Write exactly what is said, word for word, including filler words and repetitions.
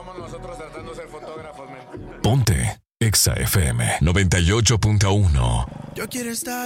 somos nosotros tratando de ser fotógrafos, men. Ponte Exa F M noventa y ocho punto uno. Yo quiero estar